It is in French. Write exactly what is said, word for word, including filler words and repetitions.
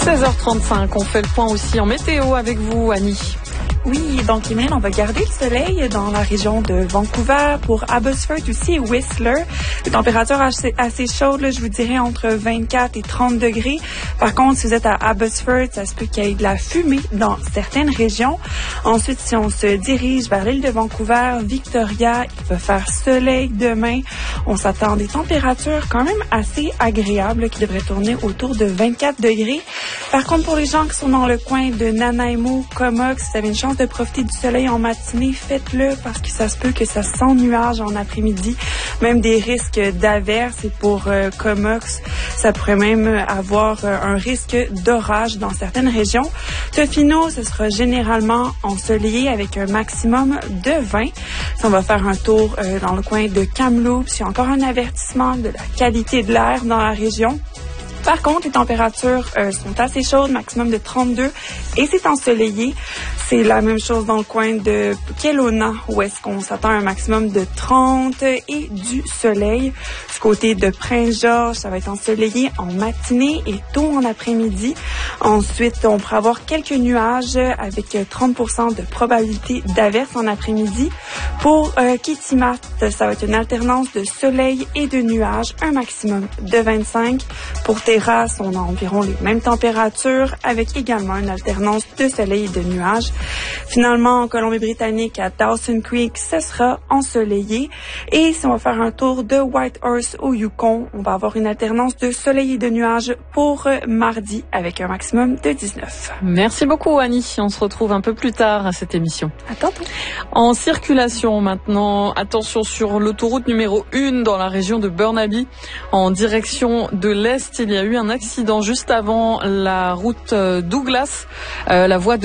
seize heures trente-cinq, on fait le point aussi en météo avec vous, Annie. Oui, donc Emile, on va garder le soleil dans la région de Vancouver, pour Abbotsford aussi et Whistler. Les températures assez, assez chaudes, là, je vous dirais entre vingt-quatre et trente degrés. Par contre, si vous êtes à Abbotsford, ça se peut qu'il y ait de la fumée dans certaines régions. Ensuite, si on se dirige vers l'île de Vancouver, Victoria, il va faire soleil demain. On s'attend à des températures quand même assez agréables qui devraient tourner autour de vingt-quatre degrés. Par contre, pour les gens qui sont dans le coin de Nanaimo, Comox, si vous avez une chance de profiter du soleil en matinée, faites-le parce que ça se peut que ça sent nuage en après-midi. Même des risques d'averses, et pour euh, Comox, ça pourrait même avoir euh, un risque d'orage dans certaines régions. Tofino, ce sera généralement ensoleillé avec un maximum de vingt. Si on va faire un tour euh, dans le coin de Kamloops, il y a encore un avertissement de la qualité de l'air dans la région. Par contre, les températures euh, sont assez chaudes, maximum de trente-deux, et c'est ensoleillé. C'est la même chose dans le coin de Kelowna, où est-ce qu'on s'attend à un maximum de trente et du soleil. Du côté de Prince-Georges, ça va être ensoleillé en matinée et tôt en après-midi. Ensuite, on pourra avoir quelques nuages avec trente pour cent de probabilité d'averse en après-midi. Pour euh, Kitimat, ça va être une alternance de soleil et de nuages, un maximum de vingt-cinq. Pour Terrasse, on a environ les mêmes températures avec également une alternance de soleil et de nuages. Finalement, en Colombie-Britannique, à Dawson Creek, ce sera ensoleillé. Et si on va faire un tour de Whitehorse au Yukon, on va avoir une alternance de soleil et de nuages pour mardi avec un maximum de dix-neuf. Merci beaucoup, Annie. On se retrouve un peu plus tard à cette émission. À tantôt. En circulation maintenant, attention sur l'autoroute numéro un dans la région de Burnaby, en direction de l'Est. Il y a eu un accident juste avant la route Douglas, euh, la voie de